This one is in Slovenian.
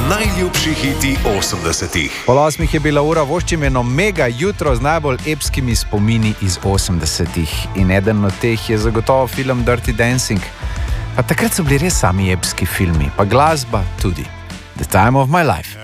najljubši hiti 80-ih. Pol 8 je bila ura, voščim eno mega jutro z najbolj epskimi spomini iz 80-ih. In eden od teh je zagotovo film Dirty Dancing. Pa takrat so bili res sami epski filmi, pa glasba tudi. The Time of My Life.